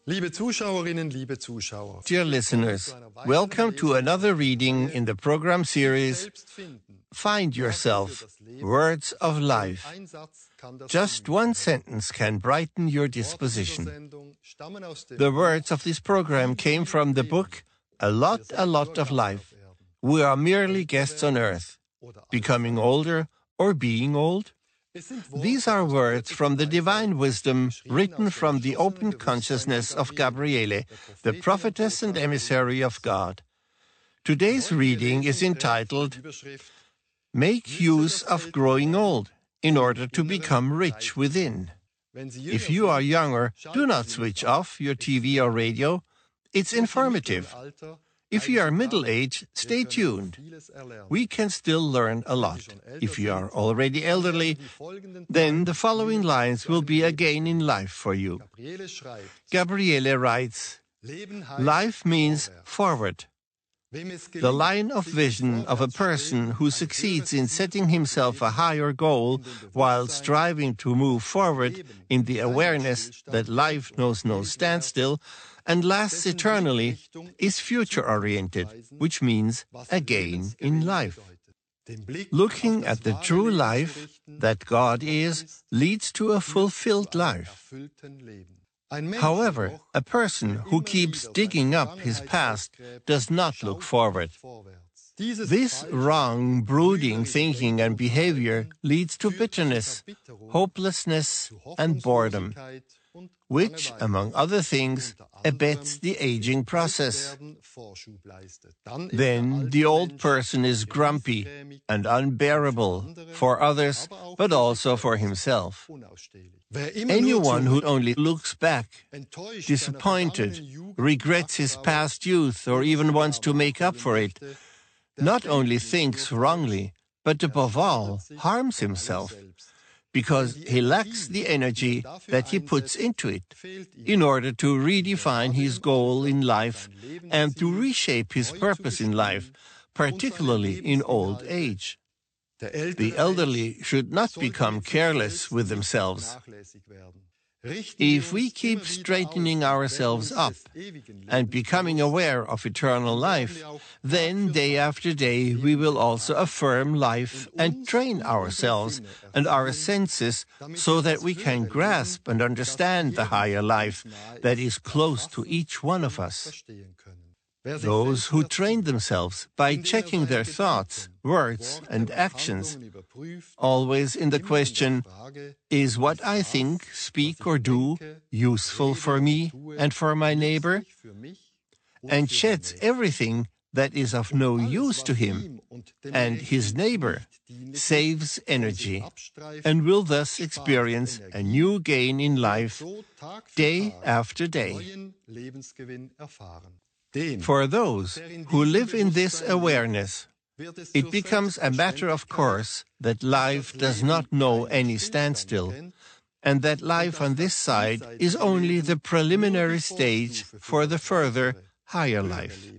Liebe Zuschauerinnen, liebe Zuschauer. Dear listeners, welcome to another reading in the program series Find Yourself, Words of Life. Just one sentence can brighten your disposition. The words of this program came from the book A Lot of Life. We are merely guests on earth, becoming older or being old. These are words from the divine wisdom written from the open consciousness of Gabriele, the prophetess and emissary of God. Today's reading is entitled, Make Use of Growing Old in order to become rich within. If you are younger, do not switch off your TV or radio. It's informative. If you are middle-aged, stay tuned. We can still learn a lot. If you are already elderly, then the following lines will be a gain in life for you. Gabriele writes, Life means forward. The line of vision of a person who succeeds in setting himself a higher goal while striving to move forward in the awareness that life knows no standstill and lasts eternally is future-oriented, which means a gain in life. Looking at the true life that God is leads to a fulfilled life. However, a person who keeps digging up his past does not look forward. This wrong, brooding thinking and behavior leads to bitterness, hopelessness, and boredom, which, among other things, abets the aging process. Then the old person is grumpy and unbearable for others, but also for himself. Anyone who only looks back, disappointed, regrets his past youth, or even wants to make up for it, not only thinks wrongly, but above all, harms himself, because he lacks the energy that he puts into it in order to redefine his goal in life and to reshape his purpose in life, particularly in old age. The elderly should not become careless with themselves. If we keep straightening ourselves up and becoming aware of eternal life, then day after day we will also affirm life and train ourselves and our senses so that we can grasp and understand the higher life that is close to each one of us. Those who train themselves by checking their thoughts, words, and actions, always in the question, is what I think, speak, or do useful for me and for my neighbor? And sheds everything that is of no use to him and his neighbor, saves energy, and will thus experience a new gain in life day after day. For those who live in this awareness, it becomes a matter of course that life does not know any standstill, and that life on this side is only the preliminary stage for the further, higher life.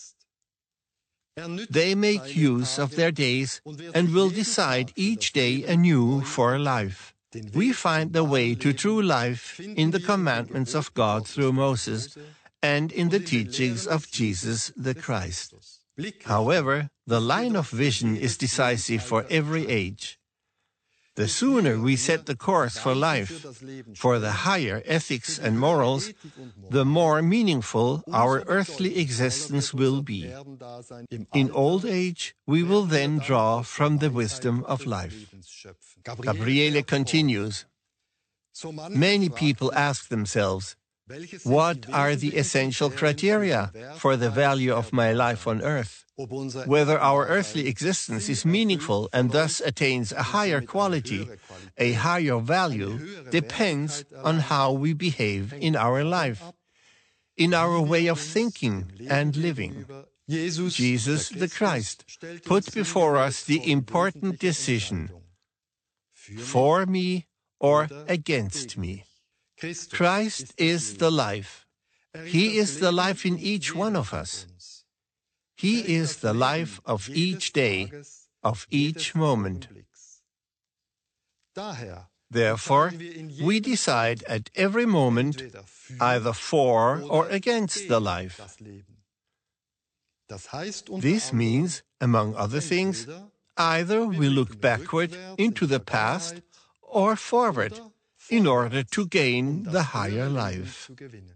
They make use of their days and will decide each day anew for life. We find the way to true life in the commandments of God through Moses and in the teachings of Jesus the Christ. However, the line of vision is decisive for every age. The sooner we set the course for life, for the higher ethics and morals, the more meaningful our earthly existence will be. In old age, we will then draw from the wisdom of life. Gabriele continues, Many people ask themselves, what are the essential criteria for the value of my life on earth? Whether our earthly existence is meaningful and thus attains a higher quality, a higher value, depends on how we behave in our life, in our way of thinking and living. Jesus the Christ put before us the important decision, for me or against me. Christ is the life. He is the life in each one of us. He is the life of each day, of each moment. Therefore, we decide at every moment either for or against the life. This means, among other things, either we look backward into the past or forward in order to gain the higher life.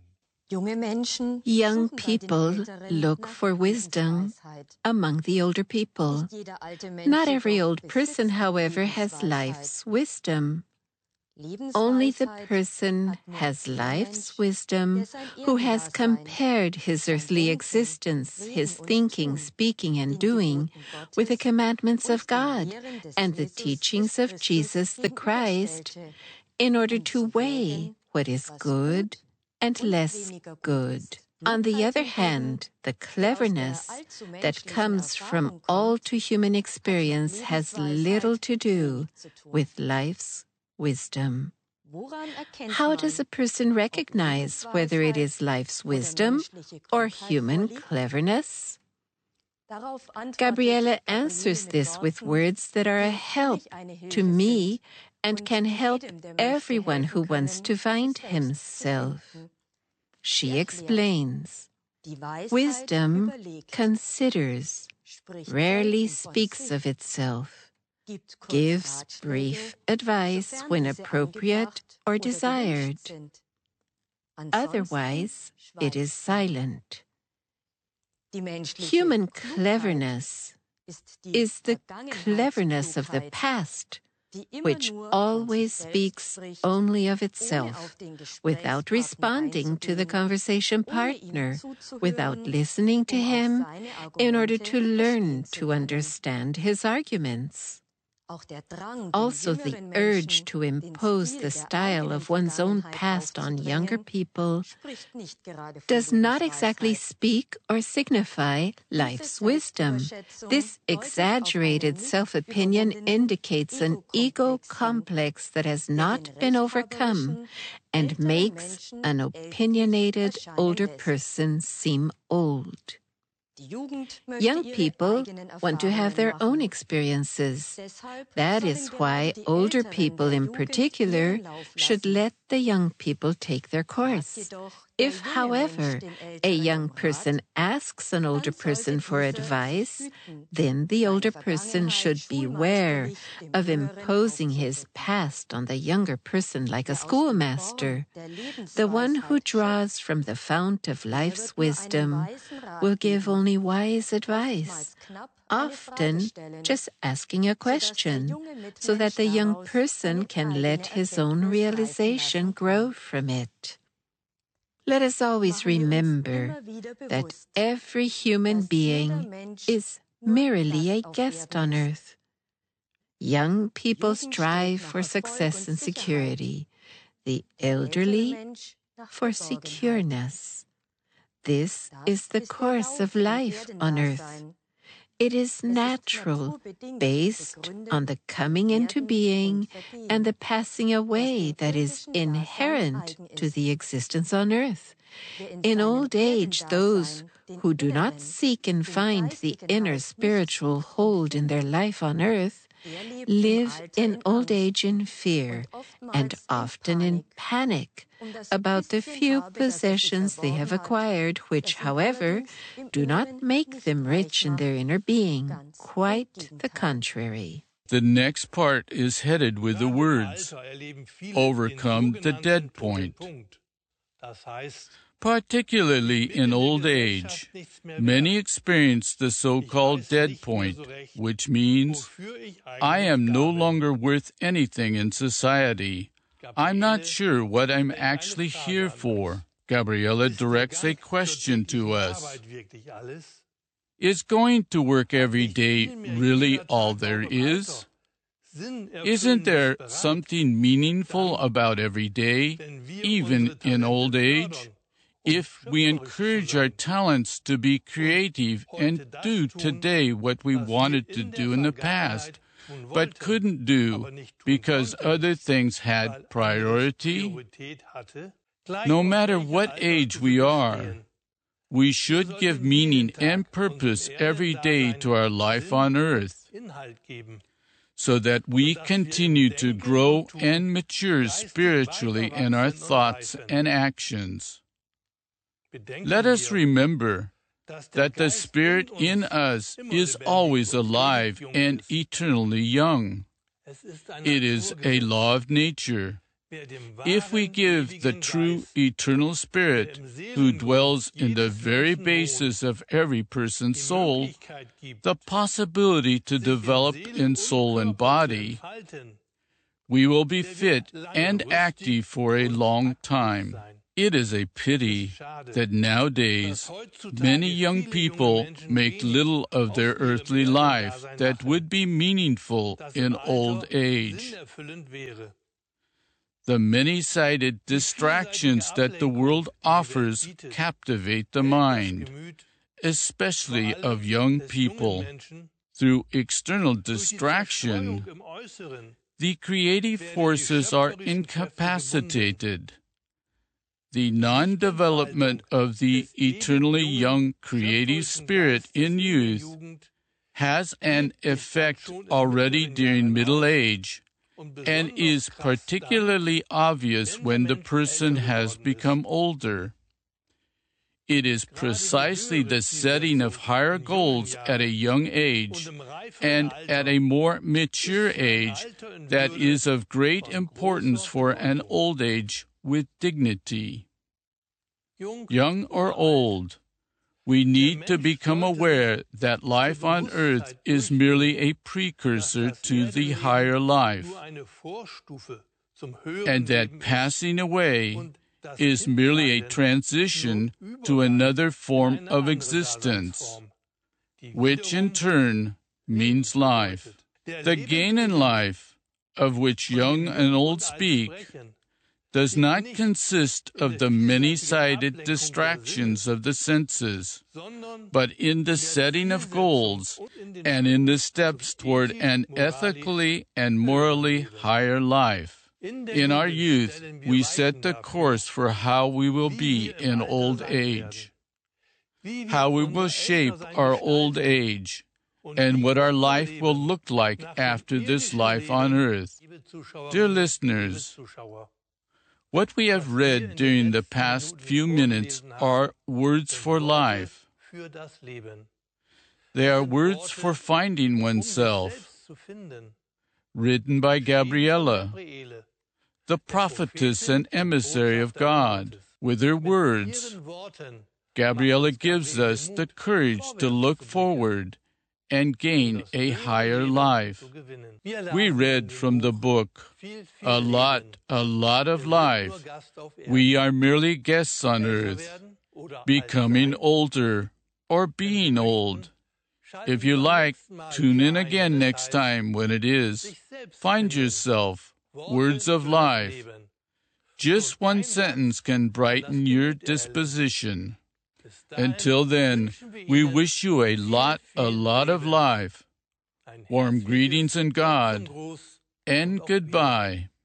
Young people look for wisdom among the older people. Not every old person, however, has life's wisdom. Only the person has life's wisdom who has compared his earthly existence, his thinking, speaking, and doing with the commandments of God and the teachings of Jesus the Christ in order to weigh what is good and less good. On the other hand, the cleverness that comes from all too human experience has little to do with life's wisdom. How does a person recognize whether it is life's wisdom or human cleverness? Gabriele answers this with words that are a help to me and can help everyone who wants to find himself. She explains, wisdom considers, rarely speaks of itself, gives brief advice when appropriate or desired. Otherwise, it is silent. Human cleverness is the cleverness of the past, which always speaks only of itself, without responding to the conversation partner, without listening to him in order to learn to understand his arguments. Also, the urge to impose the style of one's own past on younger people does not exactly speak or signify life's wisdom. This exaggerated self-opinion indicates an ego complex that has not been overcome and makes an opinionated older person seem old. Young people want to have their own experiences. That is why older people in particular should let the young people take their course. If, however, a young person asks an older person for advice, then the older person should beware of imposing his past on the younger person like a schoolmaster. The one who draws from the fount of life's wisdom will give only wise advice, often just asking a question, so that the young person can let his own realization grow from it. Let us always remember that every human being is merely a guest on earth. Young people strive for success and security, the elderly for secureness. This is the course of life on earth. It is natural, based on the coming into being and the passing away that is inherent to the existence on earth. In old age, those who do not seek and find the inner spiritual hold in their life on earth live in old age in fear and often in panic about the few possessions they have acquired, which, however, do not make them rich in their inner being. Quite the contrary. The next part is headed with the words, overcome the dead point. Particularly in old age, many experience the so-called dead point, which means, I am no longer worth anything in society. I'm not sure what I'm actually here for. Gabriele directs a question to us. Is going to work every day really all there is? Isn't there something meaningful about every day, even in old age? If we encourage our talents to be creative and do today what we wanted to do in the past, but couldn't do because other things had priority, no matter what age we are, we should give meaning and purpose every day to our life on earth. so that we continue to grow and mature spiritually in our thoughts and actions. Let us remember that the Spirit in us is always alive and eternally young. It is a law of nature. If we give the true eternal Spirit, who dwells in the very basis of every person's soul, the possibility to develop in soul and body, we will be fit and active for a long time. It is a pity that nowadays many young people make little of their earthly life that would be meaningful in old age. The many-sided distractions that the world offers captivate the mind, especially of young people. Through external distraction, the creative forces are incapacitated. The non-development of the eternally young creative spirit in youth has an effect already during middle age, and is particularly obvious when the person has become older. It is precisely the setting of higher goals at a young age and at a more mature age that is of great importance for an old age with dignity. Young or old, we need to become aware that life on earth is merely a precursor to the higher life, and that passing away is merely a transition to another form of existence, which in turn means life. The gain in life, of which young and old speak, does not consist of the many-sided distractions of the senses, but in the setting of goals and in the steps toward an ethically and morally higher life. In our youth, we set the course for how we will be in old age, how we will shape our old age, and what our life will look like after this life on earth. Dear listeners, what we have read during the past few minutes are words for life. They are words for finding oneself, written by Gabriella, the prophetess and emissary of God. With her words, Gabriella gives us the courage to look forward and gain a higher life. We read from the book, a lot of life. We are merely guests on earth, becoming older or being old. If you like, tune in again next time when it is Find Yourself, Words of Life. Just one sentence can brighten your disposition. Until then, we wish you a lot of life. Warm greetings in God, and goodbye.